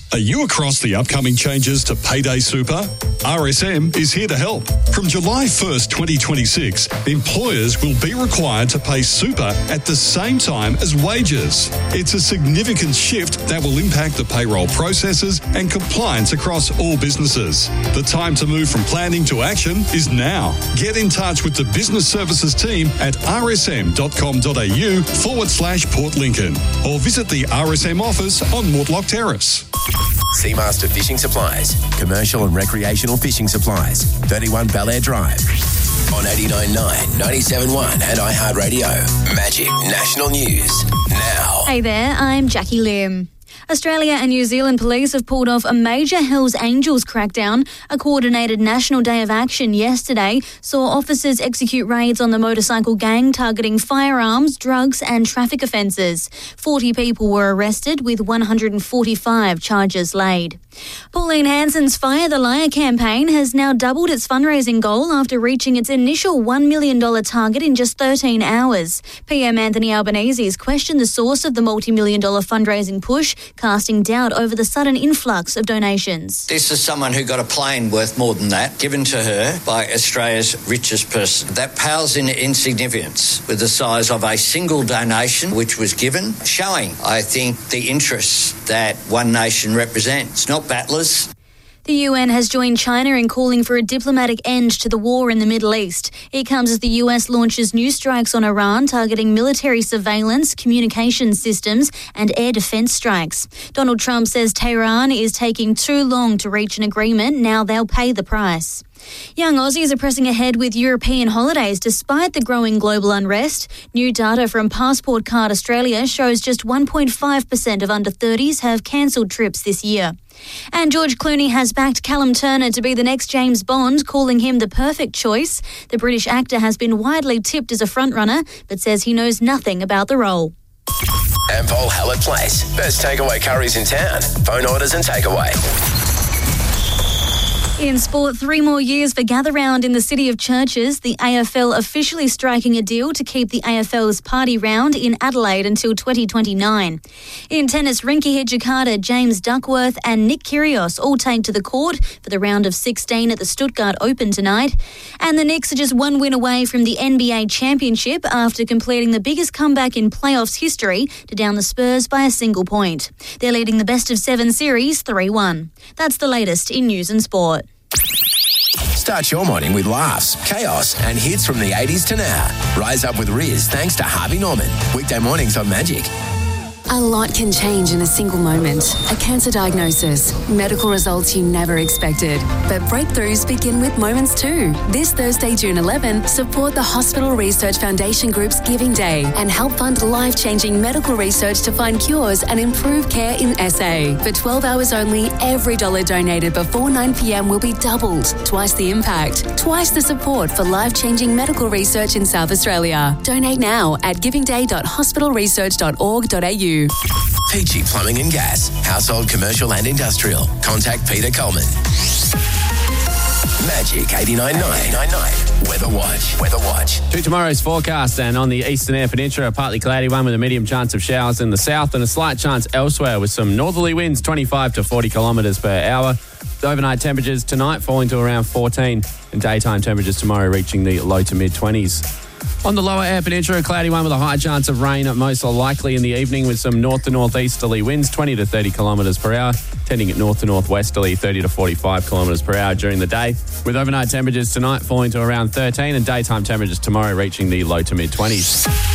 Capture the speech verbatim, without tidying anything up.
Are you across the upcoming changes to Payday Super? R S M is here to help. From July first, twenty twenty-six, employers will be required to pay super at the same time as wages. It's a significant shift that will impact the payroll processes and compliance across all businesses. The time to move from planning to action is now. Get in touch with the Business Services team at rsm.com.au forward slash Port Lincoln or visit the R S M office on Mortlock Terrace. Seamaster Fishing Supplies, commercial and recreational fishing supplies, thirty-one Bel-Air Drive. On eighty-nine point nine, ninety-seven point one and iHeartRadio. Magic National News now. Hey there, I'm Jackie Lim. Australia and New Zealand police have pulled off a major Hells Angels crackdown. A coordinated national day of action yesterday saw officers execute raids on the motorcycle gang targeting firearms, drugs and traffic offences. forty people were arrested with one hundred forty-five charges laid. Pauline Hanson's Fire the Liar campaign has now doubled its fundraising goal after reaching its initial one million dollars target in just thirteen hours. P M Anthony Albanese has questioned the source of the multi-million dollar fundraising push, casting doubt over the sudden influx of donations. This is someone who got a plane worth more than that given to her by Australia's richest person. That pales in insignificance with the size of a single donation which was given, showing, I think, the interests that One Nation represents, not battlers. The U N has joined China in calling for a diplomatic end to the war in the Middle East. It comes as the U S launches new strikes on Iran targeting military surveillance, communications systems and air defence strikes. Donald Trump says Tehran is taking too long to reach an agreement. Now they'll pay the price. Young Aussies are pressing ahead with European holidays despite the growing global unrest. New data from Passport Card Australia shows just one point five percent of under thirties have cancelled trips this year. And George Clooney has backed Callum Turner to be the next James Bond, calling him the perfect choice. The British actor has been widely tipped as a frontrunner, but says he knows nothing about the role. Ampol Hallett Place. Best takeaway curries in town. Phone orders and takeaway. In sport, three more years for Gather Round in the City of Churches. The A F L officially striking a deal to keep the A F L's Party Round in Adelaide until twenty twenty-nine. In tennis, Rinky Hijikata, James Duckworth and Nick Kyrgios all take to the court for the round of sixteen at the Stuttgart Open tonight. And the Knicks are just one win away from the N B A Championship after completing the biggest comeback in playoffs history to down the Spurs by a single point. They're leading the best of seven series three one. That's the latest in news and sport. Start your morning with laughs, chaos and hits from the eighties to now. Rise up with Riz thanks to Harvey Norman. Weekday mornings on Magic. A lot can change in a single moment. A cancer diagnosis, medical results you never expected. But breakthroughs begin with moments too. This Thursday, June eleventh, support the Hospital Research Foundation Group's Giving Day and help fund life-changing medical research to find cures and improve care in S A. For twelve hours only, every dollar donated before nine p.m. will be doubled. Twice the impact, twice the support for life-changing medical research in South Australia. Donate now at giving day dot hospital research dot org dot a u. Peachy Plumbing and Gas. Household, commercial and industrial. Contact Peter Coleman. Magic eighty-nine point nine. Weather Watch. Weather Watch. To tomorrow's forecast, and on the eastern air peninsula, a partly cloudy one with a medium chance of showers in the south and a slight chance elsewhere with some northerly winds twenty-five to forty kilometres per hour. The overnight temperatures tonight falling to around fourteen and daytime temperatures tomorrow reaching the low to mid-twenties. On the lower air peninsula, a cloudy one with a high chance of rain, most likely in the evening with some north to northeasterly winds, twenty to thirty kilometres per hour, tending at north to northwesterly, thirty to forty-five kilometres per hour during the day, with overnight temperatures tonight falling to around thirteen and daytime temperatures tomorrow reaching the low to mid-twenties.